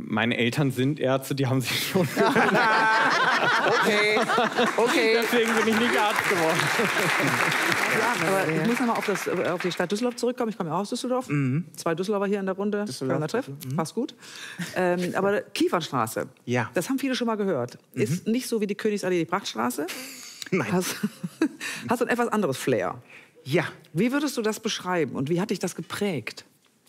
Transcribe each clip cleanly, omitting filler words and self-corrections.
Meine Eltern sind Ärzte, die haben sich schon Okay. Deswegen bin ich nicht Arzt geworden. Ja, aber ich muss noch mal auf die Stadt Düsseldorf zurückkommen. Ich komme ja auch aus Düsseldorf. 2 Düsseldorfer hier in der Runde. Kölner Treff. Passt gut. Aber Kiefernstraße, Ja. das haben viele schon mal gehört. Ist nicht so wie die Königsallee, die Prachtstraße. Nein. Hast ein etwas anderes Flair. Ja. Wie würdest du das beschreiben und wie hat dich das geprägt?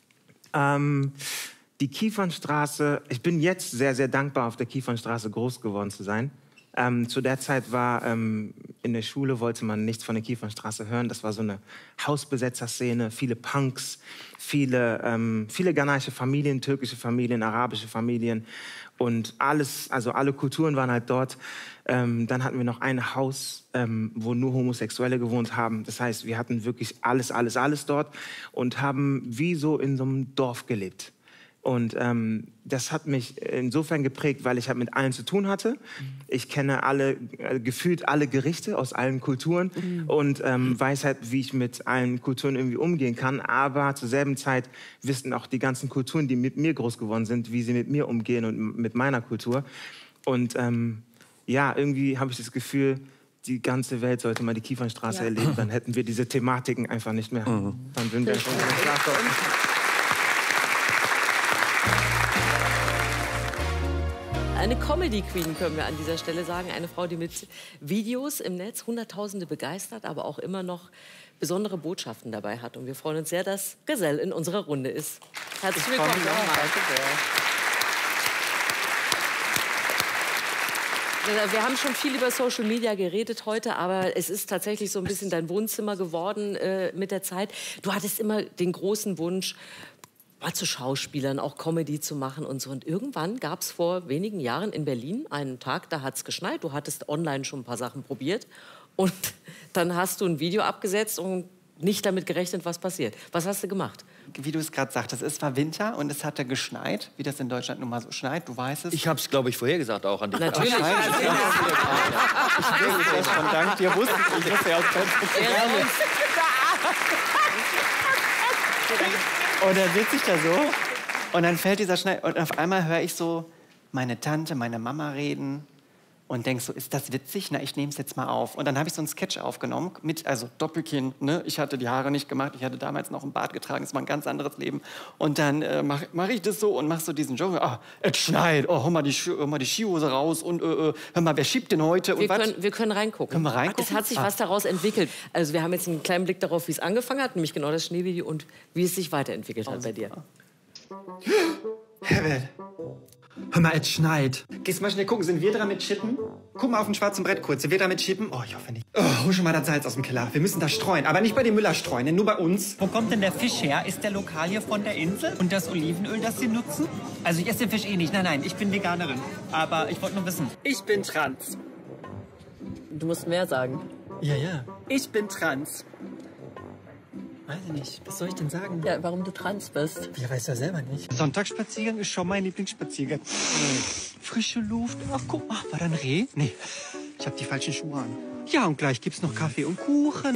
Die Kiefernstraße, ich bin jetzt sehr, sehr dankbar, auf der Kiefernstraße groß geworden zu sein. Zu der Zeit war in der Schule, wollte man nichts von der Kiefernstraße hören. Das war so eine Hausbesetzerszene, viele Punks, viele ghanaische Familien, türkische Familien, arabische Familien. Und alles, also alle Kulturen waren halt dort. Dann hatten wir noch ein Haus, wo nur Homosexuelle gewohnt haben. Das heißt, wir hatten wirklich alles dort und haben wie so in so einem Dorf gelebt. Und das hat mich insofern geprägt, weil ich halt mit allen zu tun hatte. Ich kenne gefühlt alle Gerichte aus allen Kulturen und weiß halt, wie ich mit allen Kulturen irgendwie umgehen kann. Aber zur selben Zeit wissen auch die ganzen Kulturen, die mit mir groß geworden sind, wie sie mit mir umgehen und mit meiner Kultur. Und ja, irgendwie habe ich das Gefühl, die ganze Welt sollte mal die Kiefernstraße erleben. Dann hätten wir diese Thematiken einfach nicht mehr. Dann würden wir schon Eine Comedy-Queen, können wir an dieser Stelle sagen. Eine Frau, die mit Videos im Netz Hunderttausende begeistert, aber auch immer noch besondere Botschaften dabei hat. Und wir freuen uns sehr, dass Gesell in unserer Runde ist. Herzlich willkommen nochmal. Wir haben schon viel über Social Media geredet heute, aber es ist tatsächlich so ein bisschen dein Wohnzimmer geworden mit der Zeit. Du hattest immer den großen Wunsch, mal zu Schauspielern, auch Comedy zu machen und so. Und irgendwann gab es vor wenigen Jahren in Berlin einen Tag, da hat es geschneit. Du hattest online schon ein paar Sachen probiert. Und dann hast du ein Video abgesetzt und nicht damit gerechnet, was passiert. Was hast du gemacht? Wie du es gerade sagtest, es war Winter und es hatte geschneit, wie das in Deutschland nun mal so schneit, du weißt es. Ich habe es, glaube ich, vorher gesagt auch an dich. Natürlich. Ich will das schon dank dir wusste ich wusste ja aus Und dann sitze ich da so und dann fällt dieser Schnee und auf einmal höre ich so meine Tante, meine Mama reden und denk so, ist das witzig? Na, ich nehme es jetzt mal auf. Und dann habe ich so einen Sketch aufgenommen mit, also Doppelkinn, ne? Ich hatte die Haare nicht gemacht, ich hatte damals noch einen Bart getragen, es war ein ganz anderes Leben. Und dann mach ich das so und mach so diesen Joke, es schneit, hol mal die Skihose raus und hör mal, wer schiebt denn heute? Und wir können reingucken. Können wir reingucken? Es hat sich was daraus entwickelt. Also wir haben jetzt einen kleinen Blick darauf, wie es angefangen hat, nämlich genau das Schneevideo und wie es sich weiterentwickelt hat bei dir. Herbert, hör mal, es schneit. Gehst mal schnell gucken, sind wir dran mit Chippen? Guck mal auf dem schwarzen Brett kurz, sind wir dran mit Chippen? Oh, ich hoffe nicht. Oh, hol schon mal das Salz aus dem Keller. Wir müssen das streuen, aber nicht bei den Müller streuen, denn nur bei uns. Wo kommt denn der Fisch her? Ist der lokal hier von der Insel? Und das Olivenöl, das Sie nutzen? Also ich esse den Fisch eh nicht. Nein, nein, ich bin Veganerin. Aber ich wollte nur wissen. Ich bin trans. Du musst mehr sagen. Ja, ja. Ich bin trans. Weiß ich nicht. Was soll ich denn sagen? Ja, warum du trans bist. Ja, weiß ja selber nicht. Sonntagsspaziergang ist schon mein Lieblingsspaziergang. Frische Luft. Ach, guck mal. War da ein Reh? Nee. Ich habe die falschen Schuhe an. Ja, und gleich gibt's noch Kaffee und Kuchen.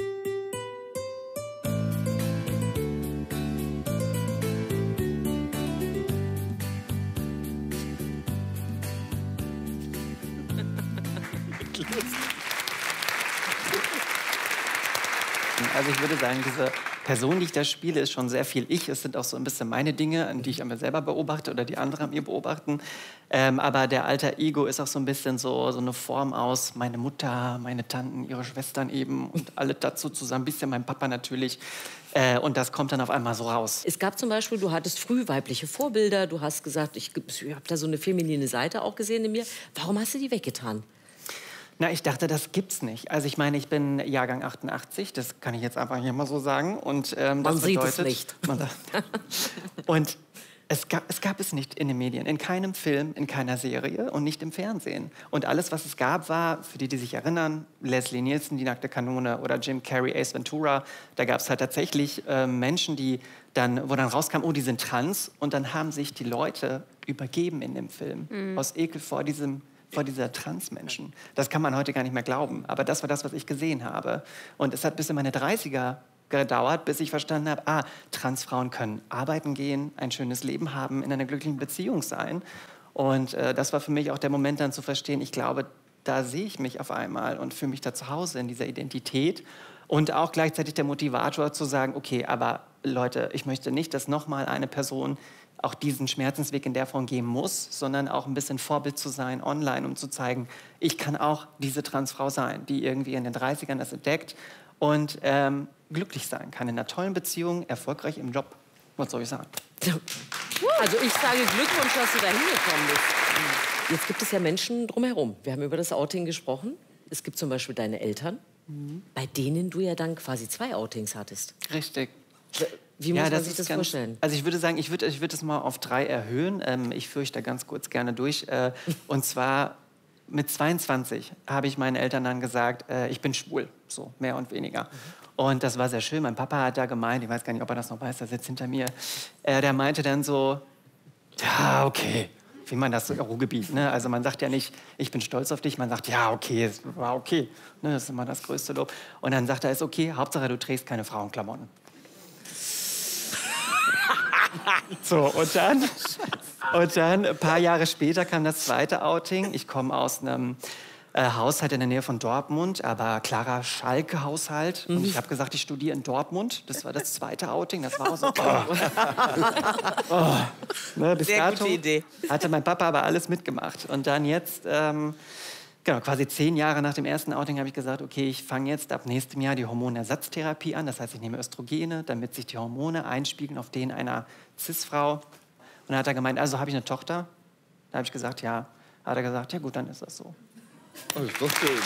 Also ich würde sagen, diese Person, die ich da spiele, ist schon sehr viel ich. Es sind auch so ein bisschen meine Dinge, die ich an mir selber beobachte oder die andere an mir beobachten. Aber der alter Ego ist auch so ein bisschen so eine Form aus meine Mutter, meine Tanten, ihre Schwestern eben und alle dazu zusammen, ein bisschen mein Papa natürlich. Und das kommt dann auf einmal so raus. Es gab zum Beispiel, du hattest früh weibliche Vorbilder. Du hast gesagt, ich habe da so eine feminine Seite auch gesehen in mir. Warum hast du die weggetan? Na, ich dachte, das gibt's nicht. Also ich meine, ich bin Jahrgang 88, das kann ich jetzt einfach hier mal so sagen. Und, man sieht es nicht. Und es gab es nicht in den Medien, in keinem Film, in keiner Serie und nicht im Fernsehen. Und alles, was es gab, war, für die sich erinnern, Leslie Nielsen, Die nackte Kanone oder Jim Carrey, Ace Ventura. Da gab es halt tatsächlich Menschen, wo dann rauskam, oh, die sind trans. Und dann haben sich die Leute übergeben in dem Film. Aus Ekel vor dieser Transmenschen. Das kann man heute gar nicht mehr glauben. Aber das war das, was ich gesehen habe. Und es hat bis in meine 30er gedauert, bis ich verstanden habe, Transfrauen können arbeiten gehen, ein schönes Leben haben, in einer glücklichen Beziehung sein. Und das war für mich auch der Moment dann zu verstehen, ich glaube, da sehe ich mich auf einmal und fühle mich da zu Hause in dieser Identität. Und auch gleichzeitig der Motivator zu sagen, okay, aber Leute, ich möchte nicht, dass nochmal eine Person auch diesen Schmerzensweg in der Form gehen muss, sondern auch ein bisschen Vorbild zu sein online, um zu zeigen, ich kann auch diese Transfrau sein, die irgendwie in den 30ern das entdeckt und glücklich sein kann, in einer tollen Beziehung, erfolgreich im Job. Was soll ich sagen? Also ich sage Glückwunsch, dass du da hingekommen bist. Jetzt gibt es ja Menschen drumherum. Wir haben über das Outing gesprochen. Es gibt zum Beispiel deine Eltern, bei denen du ja dann quasi 2 Outings hattest. Richtig. Wie muss man sich das vorstellen? Also ich würde sagen, ich würde das mal auf 3 erhöhen. Ich führe euch da ganz kurz gerne durch. Und zwar mit 22 habe ich meinen Eltern dann gesagt, ich bin schwul, so mehr und weniger. Und das war sehr schön. Mein Papa hat da gemeint, ich weiß gar nicht, ob er das noch weiß, der sitzt hinter mir. Der meinte dann so, ja, okay. Wie man das so im Ruhrgebiet, ne? Also man sagt ja nicht, ich bin stolz auf dich, man sagt, ja, okay, es war okay. Ne? Das ist immer das größte Lob. Und dann sagt er, ist okay, Hauptsache du trägst keine Frauenklamotten. So, und dann ein paar Jahre später kam das zweite Outing. Ich komme aus einem Haushalt in der Nähe von Dortmund, aber klarer Schalke-Haushalt. Und ich habe gesagt, ich studiere in Dortmund. Das war das zweite Outing. Das war auch so. Ne, bis Sehr dato gute Idee. hatte mein Papa aber alles mitgemacht. Und dann jetzt, genau, quasi 10 Jahre nach dem ersten Outing habe ich gesagt, okay, ich fange jetzt ab nächstem Jahr die Hormonersatztherapie an. Das heißt, ich nehme Östrogene, damit sich die Hormone einspiegeln auf denen einer Cis-Frau. Und dann hat er gemeint, also habe ich eine Tochter? Da habe ich gesagt, ja. Hat er gesagt, ja gut, dann ist das so. Oh, ist doch schön.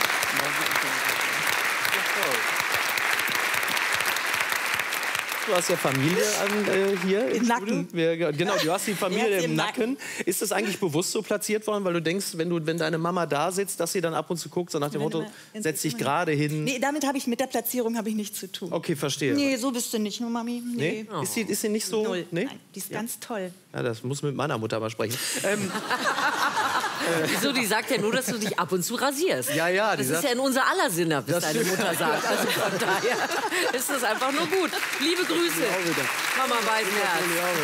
Du hast ja Familie hier im Nacken. Studio. Genau, du hast die Familie Jetzt im im Nacken. Ist das eigentlich bewusst so platziert worden, weil du denkst, wenn deine Mama da sitzt, dass sie dann ab und zu guckt, so nach dem Motto, setz dich gerade hin? Nee, damit habe ich mit der Platzierung habe ich nichts zu tun. Okay, verstehe. Nee, so bist du nicht, nur Mami. Nee? Nee. Ist sie nicht so? Null. Nee? Nein, die ist ganz toll. Ja, das muss mit meiner Mutter mal sprechen. Wieso? Die sagt ja nur, dass du dich ab und zu rasierst. Ja, ja. Das ist ja in unser aller Sinne, was deine Mutter sagt. Also von daher ist das einfach nur gut. Liebe Grüße, Mama Weißenherz.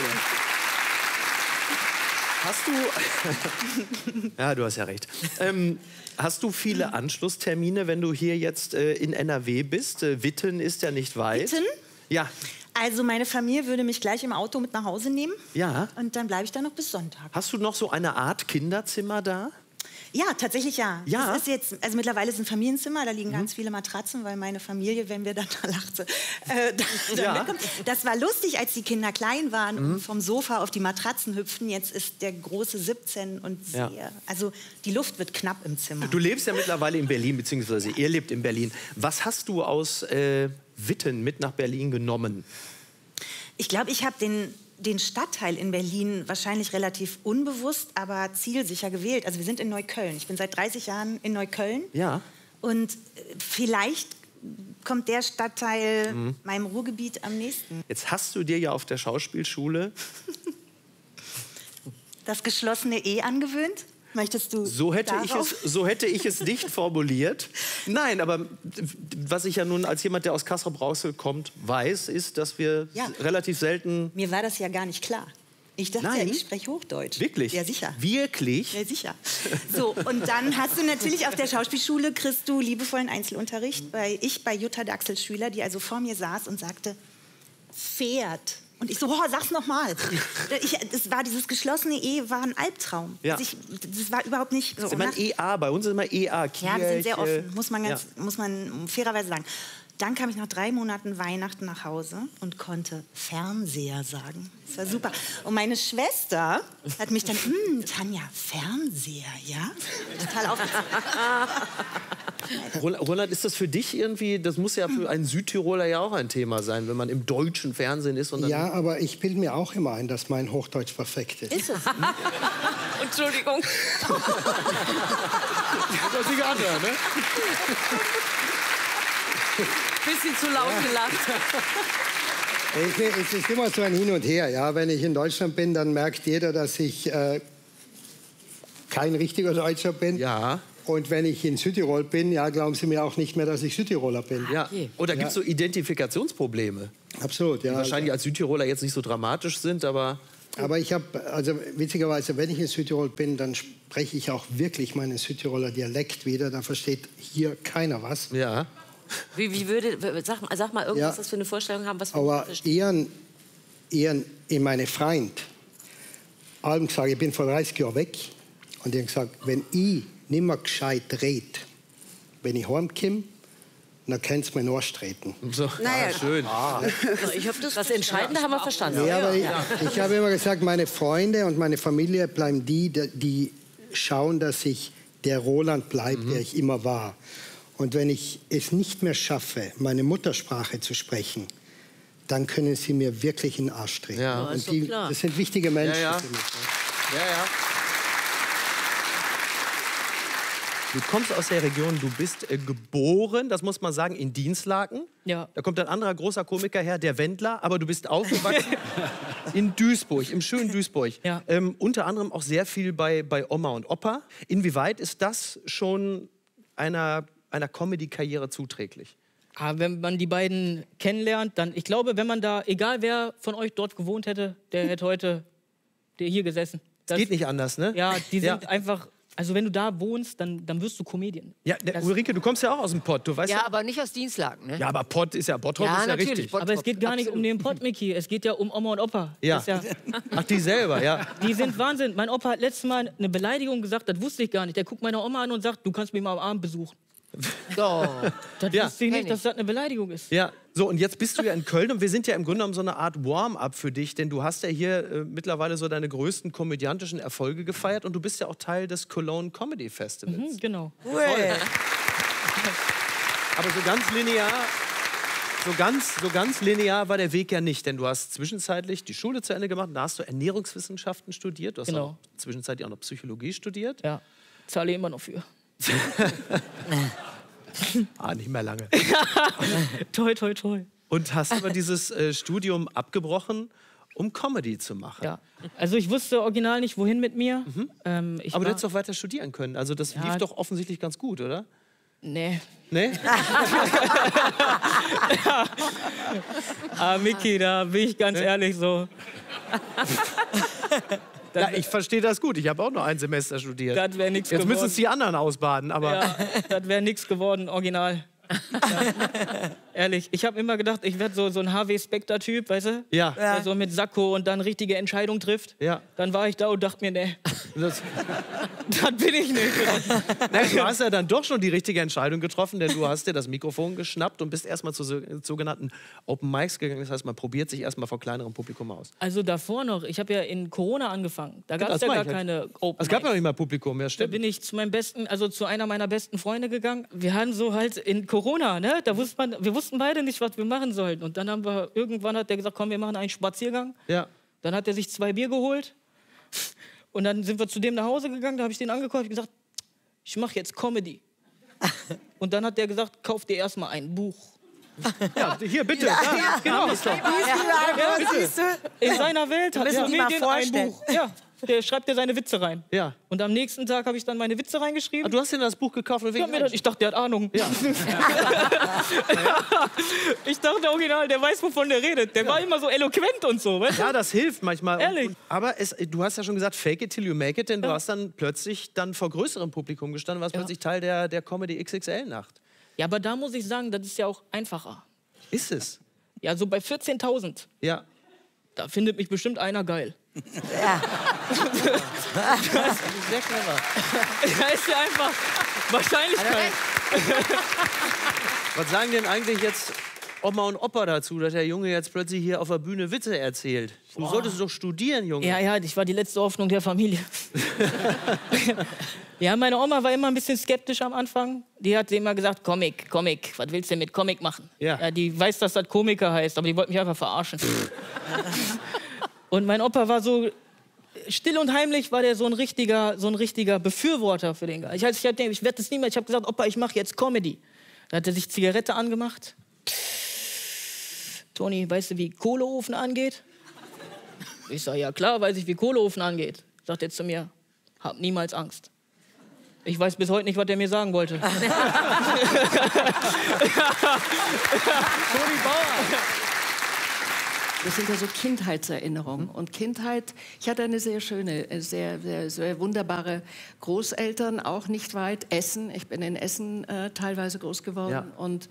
Hast du... ja, du hast ja recht. Hast du viele Anschlusstermine, wenn du hier jetzt in NRW bist? Witten ist ja nicht weit. Witten? Ja. Also meine Familie würde mich gleich im Auto mit nach Hause nehmen. Ja. Und dann bleibe ich da noch bis Sonntag. Hast du noch so eine Art Kinderzimmer da? Ja, tatsächlich ja. Ja? Das ist jetzt, also mittlerweile ist ein Familienzimmer, da liegen ganz viele Matratzen, weil meine Familie, wenn wir dann da lachte, mitkommt. Das war lustig, als die Kinder klein waren und vom Sofa auf die Matratzen hüpften. Jetzt ist der große 17 und sehr, also die Luft wird knapp im Zimmer. Du lebst ja mittlerweile in Berlin, beziehungsweise ihr lebt in Berlin. Was hast du aus Witten mit nach Berlin genommen? Ich glaube, ich habe den Stadtteil in Berlin wahrscheinlich relativ unbewusst, aber zielsicher gewählt. Also wir sind in Neukölln. Ich bin seit 30 Jahren in Neukölln. Ja. Und vielleicht kommt der Stadtteil meinem Ruhrgebiet am nächsten. Jetzt hast du dir ja auf der Schauspielschule... Das geschlossene E angewöhnt? Möchtest du so hätte ich es nicht formuliert. Nein, aber was ich ja nun als jemand, der aus Kassel-Brauxel kommt, weiß, ist, dass wir relativ selten... Mir war das ja gar nicht klar. Ich dachte Nein. ja, ich spreche Hochdeutsch. Wirklich? Ja, sicher. Wirklich? Ja, sicher. So, und dann hast du natürlich auf der Schauspielschule, kriegst du liebevollen Einzelunterricht. Bei Jutta Daxel Schüler, die also vor mir saß und sagte, Pferd. Und ich so, sag's noch mal. Dieses geschlossene E war ein Albtraum. Ja. Das war überhaupt nicht so. Das ist immer ein EA, bei uns ist immer EA. Kirche. Ja, wir sind sehr offen, muss man fairerweise sagen. Dann kam ich nach 3 Monaten Weihnachten nach Hause und konnte Fernseher sagen. Das war super. Und meine Schwester hat mich dann, Tanja, Fernseher, ja? Total aufgezogen. Roland, ist das für dich irgendwie, das muss ja für einen Südtiroler ja auch ein Thema sein, wenn man im deutschen Fernsehen ist. Und dann ja, aber ich bilde mir auch immer ein, dass mein Hochdeutsch perfekt ist. Ist es? Entschuldigung. das ist anhören, ne? Bisschen zu laut gelacht. Es ist immer so ein Hin und Her. Ja? Wenn ich in Deutschland bin, dann merkt jeder, dass ich kein richtiger Deutscher bin. Ja. Und wenn ich in Südtirol bin, ja, glauben Sie mir auch nicht mehr, dass ich Südtiroler bin. Ja. Oder gibt es so Identifikationsprobleme? Absolut, ja. Die wahrscheinlich als Südtiroler jetzt nicht so dramatisch sind, aber... Aber ich habe, also witzigerweise, wenn ich in Südtirol bin, dann spreche ich auch wirklich meinen Südtiroler Dialekt wieder. Da versteht hier keiner was. Ja. Wie würde, sag mal irgendwas, was für eine Vorstellung haben, was wir aber eher in meine Freund, allem gesagt, ich bin vor 30 Jahren weg. Und die haben gesagt, wenn ich nicht mehr gescheit rede, wenn ich heimkomme, dann kannst du mir nur treten. So. Naja. Schön. Ich hab das Entscheidende haben wir verstanden. Ja, aber ich habe immer gesagt, meine Freunde und meine Familie bleiben die schauen, dass ich der Roland bleibe, der ich immer war. Und wenn ich es nicht mehr schaffe, meine Muttersprache zu sprechen, dann können sie mir wirklich in den Arsch treten. Ja. Und das sind wichtige Menschen für mich. Ja. Du kommst aus der Region, du bist geboren, das muss man sagen, in Dinslaken. Ja. Da kommt ein anderer großer Komiker her, der Wendler, aber du bist aufgewachsen in Duisburg, im schönen Duisburg. Ja. Unter anderem auch sehr viel bei Oma und Opa. Inwieweit ist das schon einer Comedy-Karriere zuträglich? Aber wenn man die beiden kennenlernt, dann, ich glaube, wenn man da, egal wer von euch dort gewohnt hätte, der hätte heute hier gesessen. Das geht nicht anders, ne? Ja, die sind einfach, also wenn du da wohnst, dann wirst du Comedian. Ja, Ulrike, du kommst ja auch aus dem Pott, du weißt ja. Aber nicht aus Dinslaken, ne? Ja, aber Pott ist ja, Bottrop ist ja richtig. Aber es geht gar nicht um den Pott, Micky. Es geht ja um Oma und Opa. Ja. Ach, die selber, ja. Die sind Wahnsinn. Mein Opa hat letztes Mal eine Beleidigung gesagt, das wusste ich gar nicht. Der guckt meine Oma an und sagt, du kannst mich mal am Abend besuchen. Oh. Das wusste ich nicht, dass das eine Beleidigung ist. Ja, so und jetzt bist du ja in Köln und wir sind ja im Grunde genommen so eine Art Warm-up für dich, denn du hast ja hier mittlerweile so deine größten komödiantischen Erfolge gefeiert und du bist ja auch Teil des Cologne Comedy Festivals. Genau. Voll. Aber so ganz linear war der Weg ja nicht, denn du hast zwischenzeitlich die Schule zu Ende gemacht und da hast du Ernährungswissenschaften studiert, du hast auch zwischenzeitlich auch noch Psychologie studiert. Ja, zahle immer noch für. Nicht mehr lange. Toi, toi, toi. Und hast aber dieses Studium abgebrochen, um Comedy zu machen. Ja, also ich wusste original nicht, wohin mit mir. Aber du hättest doch weiter studieren können. Also das lief doch offensichtlich ganz gut, oder? Nee. Nee? Micky, da bin ich ganz ehrlich so. Ja, ich verstehe das gut. Ich habe auch nur ein Semester studiert. Das wäre nichts geworden. Jetzt müssen es die anderen ausbaden, aber... Ja, das wäre nichts geworden, original. Ehrlich, ich habe immer gedacht, ich werde so ein Harvey Specter-Typ, weißt du? Ja. Der so mit Sakko und dann richtige Entscheidungen trifft. Ja. Dann war ich da und dachte mir, nee, das bin ich nicht. Nein, du hast ja dann doch schon die richtige Entscheidung getroffen, denn du hast dir das Mikrofon geschnappt und bist erstmal zu sogenannten Open Mics gegangen. Das heißt, man probiert sich erstmal vor kleinerem Publikum aus. Also davor noch, ich habe ja in Corona angefangen. Da gab es ja gar keine Open Mics. Es gab ja noch nicht mal Publikum, ja stimmt. Da bin ich zu einer meiner besten Freunde gegangen. Wir hatten so halt in Corona, ne? Wir wussten beide nicht, was wir machen sollten. Und dann irgendwann hat der gesagt, komm, wir machen einen Spaziergang. Ja. Dann hat er sich 2 Bier geholt. Und dann sind wir zu dem nach Hause gegangen, da habe ich den angeguckt und gesagt, ich mache jetzt Comedy. Und dann hat der gesagt, kauf dir erstmal ein Buch. Ja, hier, bitte. Ja, genau. In seiner Welt hat er Medien ein Buch. Ja, der schreibt dir seine Witze rein. Ja. Und am nächsten Tag habe ich dann meine Witze reingeschrieben. Aber du hast dir das Buch gekauft? Ich dachte, der hat Ahnung. Ja. Ich dachte original, der weiß, wovon der redet. Der war immer so eloquent und so. Weißt du? Ja, das hilft manchmal. Ehrlich. Aber du hast ja schon gesagt, fake it till you make it, denn du hast dann plötzlich vor größerem Publikum gestanden, warst plötzlich Teil der Comedy XXL-Nacht. Ja, aber da muss ich sagen, das ist ja auch einfacher. Ist es? Ja, so bei 14.000. Ja. Da findet mich bestimmt einer geil. Ja. Das ist sehr clever. Da ist ja einfach Wahrscheinlichkeit. Was sagen denn eigentlich jetzt Oma und Opa dazu, dass der Junge jetzt plötzlich hier auf der Bühne Witze erzählt? Du solltest doch studieren, Junge. Ja, ich war die letzte Hoffnung der Familie. Ja, meine Oma war immer ein bisschen skeptisch am Anfang. Die hat immer gesagt, Comic, was willst du denn mit Comic machen? Ja. Die weiß, dass das Komiker heißt, aber die wollte mich einfach verarschen. Und mein Opa war so still und heimlich, war der so ein richtiger Befürworter für den Geist. Ich werde das nie mehr. Ich habe gesagt, Opa, ich mache jetzt Comedy. Da hat er sich Zigarette angemacht. Toni, weißt du, wie Kohleofen angeht? Ich sage, ja klar, weiß ich, wie Kohleofen angeht. Sagt er zu mir, hab niemals Angst. Ich weiß bis heute nicht, was der mir sagen wollte. Toni Bauer. Das sind ja so Kindheitserinnerungen. Und Kindheit, ich hatte eine sehr schöne, sehr wunderbare Großeltern, auch nicht weit. Essen, ich bin in Essen teilweise groß geworden. Ja. Und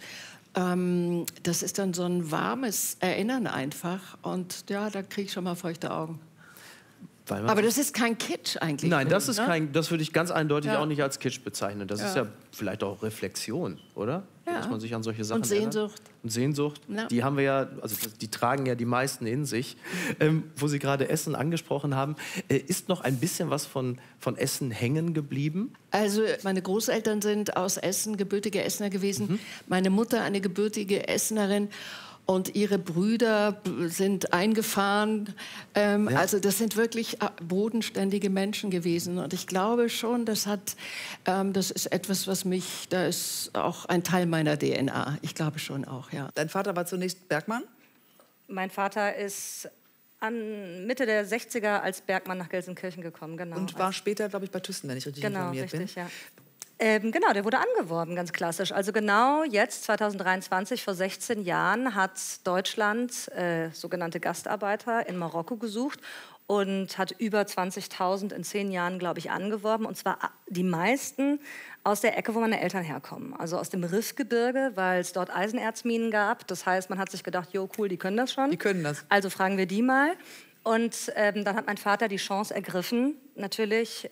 das ist dann so ein warmes Erinnern einfach. Und ja, da kriege ich schon mal feuchte Augen. Aber das ist kein Kitsch eigentlich. Nein, das ist ne? das würde ich ganz eindeutig Ja. auch nicht als Kitsch bezeichnen. Das ist ja vielleicht auch Reflexion, oder? Ja. Dass man sich an solche Sachen Und Sehnsucht. erinnert. Und Sehnsucht, Ja. die haben wir ja, also die tragen ja die meisten in sich. Wo Sie gerade Essen angesprochen haben, ist noch ein bisschen was von Essen hängen geblieben? Also meine Großeltern sind aus Essen, gebürtige Essener gewesen. Meine Mutter eine gebürtige Essenerin. Und ihre Brüder sind eingefahren. Also das sind wirklich bodenständige Menschen gewesen. Und ich glaube schon, das ist etwas, was mich, da ist auch ein Teil meiner DNA. Ich glaube schon auch, ja. Dein Vater war zunächst Bergmann? Mein Vater ist an Mitte der 60er als Bergmann nach Gelsenkirchen gekommen, genau. Und war später, glaube ich, bei Thyssen, wenn ich richtig informiert bin. Genau, richtig, ja. Genau, der wurde angeworben, ganz klassisch. Also genau jetzt, 2023, vor 16 Jahren, hat Deutschland sogenannte Gastarbeiter in Marokko gesucht und hat über 20.000 in 10 Jahren, glaube ich, angeworben. Und zwar die meisten aus der Ecke, wo meine Eltern herkommen. Also aus dem Rifgebirge, weil es dort Eisenerzminen gab. Das heißt, man hat sich gedacht, jo, cool, die können das schon. Die können das. Also fragen wir die mal. Und dann hat mein Vater die Chance ergriffen, natürlich.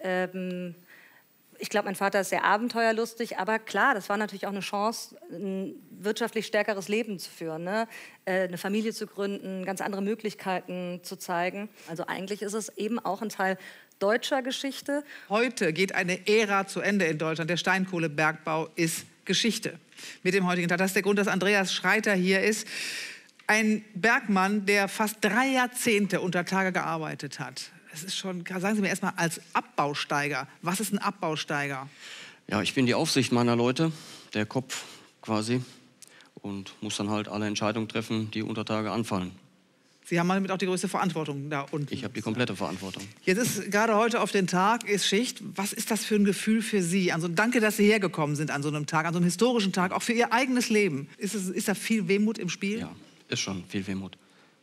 Ich glaube, mein Vater ist sehr abenteuerlustig, aber klar, das war natürlich auch eine Chance, ein wirtschaftlich stärkeres Leben zu führen, ne? Eine Familie zu gründen, ganz andere Möglichkeiten zu zeigen. Also eigentlich ist es eben auch ein Teil deutscher Geschichte. Heute geht eine Ära zu Ende in Deutschland. Der Steinkohlebergbau ist Geschichte mit dem heutigen Tag. Das ist der Grund, dass Andreas Schreiter hier ist. Ein Bergmann, der fast 3 Jahrzehnte unter Tage gearbeitet hat. Es ist schon, sagen Sie mir erstmal als Abbausteiger, was ist ein Abbausteiger? Ja, ich bin die Aufsicht meiner Leute, der Kopf quasi, und muss dann halt alle Entscheidungen treffen, die unter Tage anfallen. Sie haben damit auch die größte Verantwortung da unten. Ich habe die komplette Verantwortung. Jetzt ist gerade heute auf den Tag, ist Schicht. Was ist das für ein Gefühl für Sie? Also danke, dass Sie hergekommen sind an so einem Tag, an so einem historischen Tag, auch für Ihr eigenes Leben. Ist da viel Wehmut im Spiel? Ja, ist schon viel Wehmut.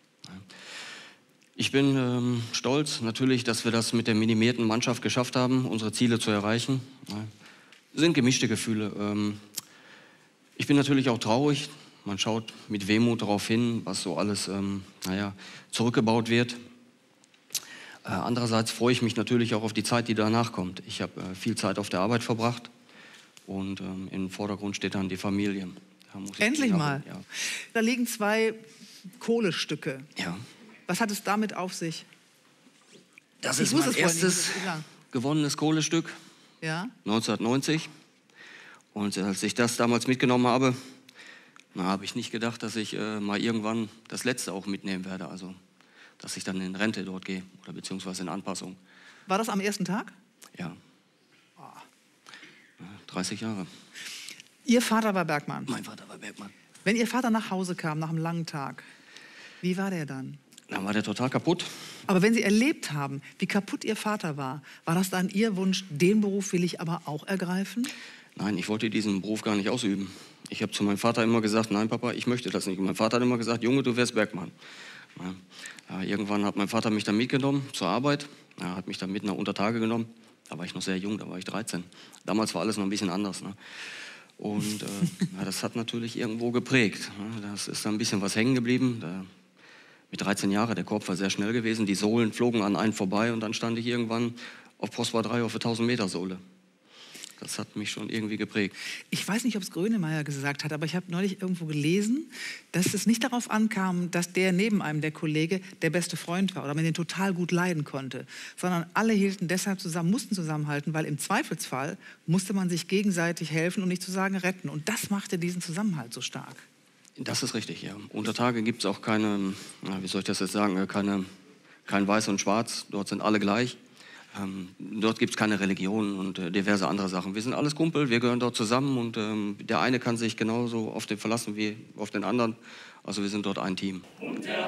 Ich bin stolz natürlich, dass wir das mit der minimierten Mannschaft geschafft haben, unsere Ziele zu erreichen. Es sind gemischte Gefühle. Ich bin natürlich auch traurig. Man schaut mit Wehmut darauf hin, was so alles zurückgebaut wird. Andererseits freue ich mich natürlich auch auf die Zeit, die danach kommt. Ich habe viel Zeit auf der Arbeit verbracht und im Vordergrund steht dann die Familie. Endlich mal. Ja. Da liegen 2 Kohlestücke. Ja. Was hat es damit auf sich? Das ist mein erstes gewonnenes Kohlestück, ja? 1990. Und als ich das damals mitgenommen habe, habe ich nicht gedacht, dass ich mal irgendwann das letzte auch mitnehmen werde. Also, dass ich dann in Rente dort gehe oder beziehungsweise in Anpassung. War das am ersten Tag? Ja. 30 Jahre. Ihr Vater war Bergmann? Mein Vater war Bergmann. Wenn Ihr Vater nach Hause kam, nach einem langen Tag, wie war der dann? Dann war der total kaputt. Aber wenn Sie erlebt haben, wie kaputt Ihr Vater war das dann Ihr Wunsch, den Beruf will ich aber auch ergreifen? Nein, ich wollte diesen Beruf gar nicht ausüben. Ich habe zu meinem Vater immer gesagt, nein Papa, ich möchte das nicht. Und mein Vater hat immer gesagt, Junge, du wärst Bergmann. Ja, irgendwann hat mein Vater mich dann mitgenommen zur Arbeit. Er hat mich dann mit nach Untertage genommen. Da war ich noch sehr jung, da war ich 13. Damals war alles noch ein bisschen anders. Ne? Und das hat natürlich irgendwo geprägt. Ne? Das ist dann ein bisschen was hängen geblieben. Mit 13 Jahren, der Korb war sehr schnell gewesen, die Sohlen flogen an einen vorbei und dann stand ich irgendwann auf Prosper 3 auf der 1000-Meter-Sohle. Das hat mich schon irgendwie geprägt. Ich weiß nicht, ob es Grönemeyer gesagt hat, aber ich habe neulich irgendwo gelesen, dass es nicht darauf ankam, dass der neben einem, der Kollege, der beste Freund war oder man den total gut leiden konnte, sondern alle hielten deshalb zusammen, mussten zusammenhalten, weil im Zweifelsfall musste man sich gegenseitig helfen und nicht zu sagen retten. Und das machte diesen Zusammenhalt so stark. Das ist richtig, ja. Unter Tage gibt es auch keine, wie soll ich das jetzt sagen, kein Weiß und Schwarz. Dort sind alle gleich. Dort gibt es keine Religion und diverse andere Sachen. Wir sind alles Kumpel, wir gehören dort zusammen und der eine kann sich genauso auf den verlassen wie auf den anderen. Also wir sind dort ein Team.